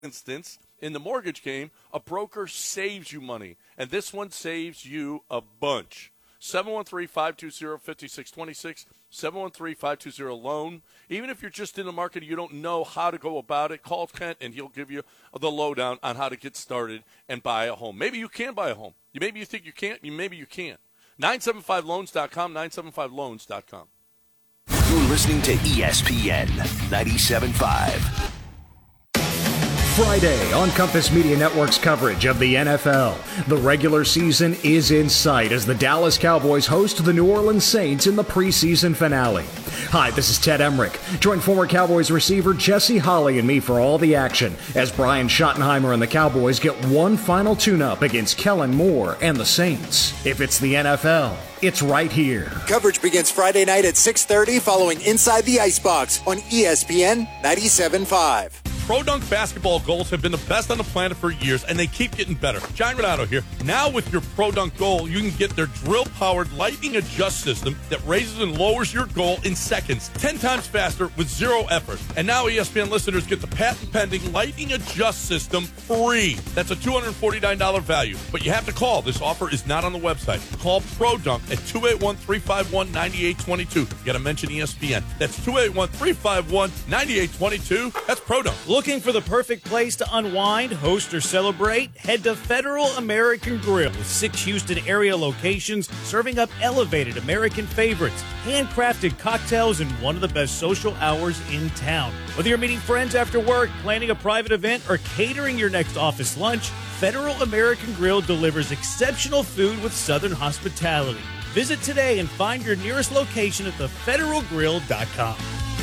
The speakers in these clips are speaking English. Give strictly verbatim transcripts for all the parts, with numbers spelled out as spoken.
instance, in the mortgage game, a broker saves you money, and this one saves you a bunch. seven one three, five two zero, five six two six, seven one three, five two zero, LOAN. Even if you're just in the market and you don't know how to go about it, call Kent, and he'll give you the lowdown on how to get started and buy a home. Maybe you can buy a home. Maybe you think you can't. Maybe you can. nine seven five loans dot com, nine seven five loans dot com. You're listening to E S P N ninety-seven point five. Friday on Compass Media Network's coverage of the N F L. The regular season is in sight as the Dallas Cowboys host the New Orleans Saints in the preseason finale. Hi, this is Ted Emmerich. Join former Cowboys receiver Jesse Holley and me for all the action as Brian Schottenheimer and the Cowboys get one final tune-up against Kellen Moore and the Saints. If it's the N F L, it's right here. Coverage begins Friday night at six thirty following Inside the Icebox on E S P N ninety-seven point five. Pro Dunk basketball goals have been the best on the planet for years, and they keep getting better. John Renato here. Now with your Pro Dunk goal, you can get their drill-powered lightning adjust system that raises and lowers your goal in seconds, ten times faster with zero effort. And now E S P N listeners get the patent-pending lightning adjust system free. That's a two hundred forty-nine dollars value, but you have to call. This offer is not on the website. Call Pro Dunk at two eight one, three five one, nine eight two two. You got to mention E S P N. That's two eight one, three five one, nine eight two two. That's Pro Dunk. Looking for the perfect place to unwind, host, or celebrate? Head to Federal American Grill with six Houston area locations serving up elevated American favorites, handcrafted cocktails, and one of the best social hours in town. Whether you're meeting friends after work, planning a private event, or catering your next office lunch, Federal American Grill delivers exceptional food with Southern hospitality. Visit today and find your nearest location at the federal grill dot com.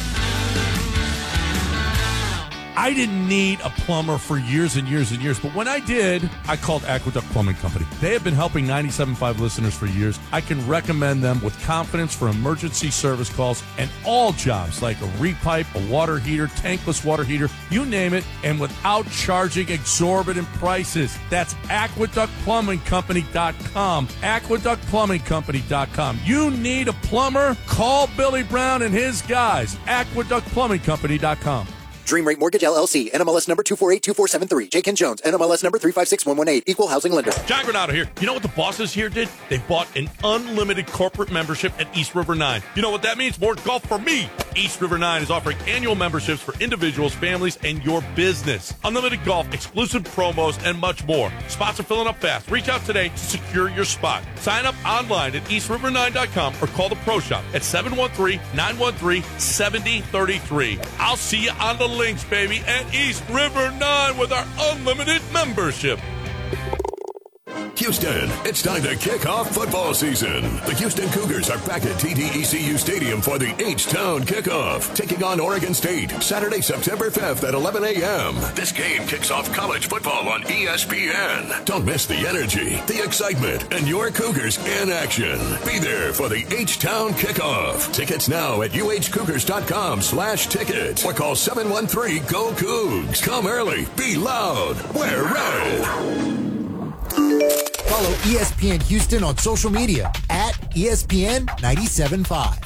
I didn't need a plumber for years and years and years, but when I did, I called Aqueduct Plumbing Company. They have been helping ninety-seven point five listeners for years. I can recommend them with confidence for emergency service calls and all jobs like a repipe, a water heater, tankless water heater, you name it, and without charging exorbitant prices. That's aqueduct plumbing company dot com. aqueduct plumbing company dot com. You need a plumber? Call Billy Brown and his guys. aqueduct plumbing company dot com. Dream Rate Mortgage, L L C, N M L S number two four eight two four seven three. J. Ken Jones, N M L S number three five six one one eight. Equal housing lender. John Granado here. You know what the bosses here did? They bought an unlimited corporate membership at East River nine. You know what that means? More golf for me. East River nine is offering annual memberships for individuals, families, and your business. Unlimited golf, exclusive promos, and much more. Spots are filling up fast. Reach out today to secure your spot. Sign up online at east river nine dot com or call the Pro Shop at seven one three, nine one three, seven zero three three. I'll see you on the links, baby, at East River nine with our unlimited membership. Houston, it's time to kick off football season. The Houston Cougars are back at T D E C U Stadium for the H-Town kickoff, taking on Oregon State Saturday, September fifth at eleven a.m. This game kicks off college football on E S P N. Don't miss the energy, the excitement, and your Cougars in action. Be there for the H-Town kickoff. Tickets now at U H Cougars dot com slash tickets or call seven one three, G O, Cougs. Come early, be loud, wear red. Follow E S P N Houston on social media at E S P N ninety-seven point five.